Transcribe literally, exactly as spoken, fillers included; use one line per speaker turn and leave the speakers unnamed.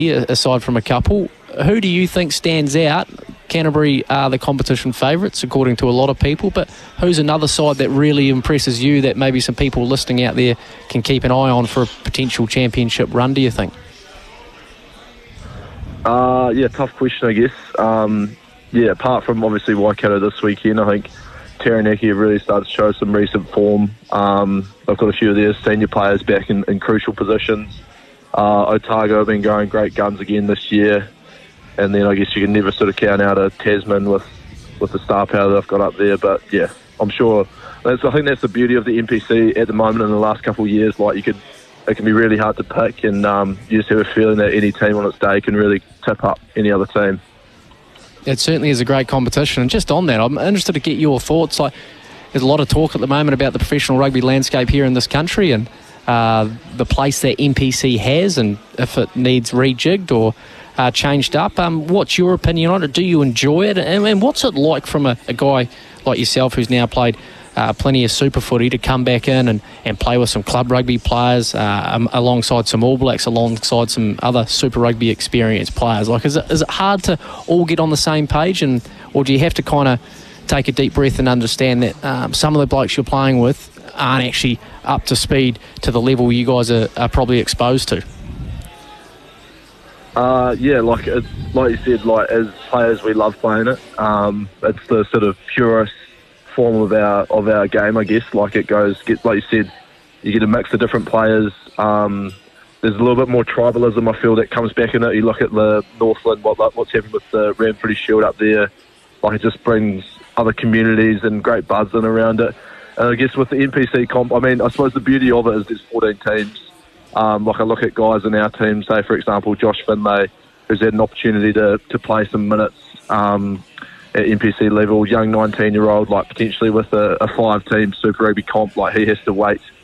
aside from a couple. Who do you think stands out? Canterbury are the competition favourites, according to a lot of people, but who's another side that really impresses you that maybe some people listening out there can keep an eye on for a potential championship run, do you think?
Uh, yeah, tough question, I guess. Um, yeah, apart from obviously Waikato this weekend, I think Taranaki have really started to show some recent form. Um, they've got a few of their senior players back in, in crucial positions. Uh, Otago have been going great guns again this year. And then I guess you can never sort of count out a Tasman with, with the star power that I've got up there. But yeah, I'm sure. That's, I think that's the beauty of the N P C at the moment in the last couple of years. Like you could, it can be really hard to pick, and um, you just have a feeling that any team on its day can really tip up any other team.
It certainly is a great competition. And just on that, I'm interested to get your thoughts. Like, there's a lot of talk at the moment about the professional rugby landscape here in this country and uh, the place that N P C has, and if it needs rejigged or Uh, changed up. Um, what's your opinion on it? Do you enjoy it? And, and what's it like from a, a guy like yourself who's now played uh, plenty of super footy to come back in and, and play with some club rugby players uh, um, alongside some All Blacks, alongside some other super rugby experienced players? Like, is it, is it hard to all get on the same page, and or do you have to kind of take a deep breath and understand that um, some of the blokes you're playing with aren't actually up to speed to the level you guys are, are probably exposed to?
Uh, yeah, like it's, like you said, like as players we love playing it. Um, it's the sort of purest form of our of our game, I guess. Like it goes, get like you said, you get a mix of different players. Um, there's a little bit more tribalism, I feel, that comes back in it. You look at the Northland, what what's happened with the Ranfurly Shield up there. Like it just brings other communities and great buzz in around it. And I guess with the N P C comp, I mean, I suppose the beauty of it is there's fourteen teams. Um, like I look at guys in our team, say for example Josh Finlay, who's had an opportunity to, to play some minutes um, at N P C level, young nineteen year old, like potentially with a, a five team Super Rugby comp, like he has to wait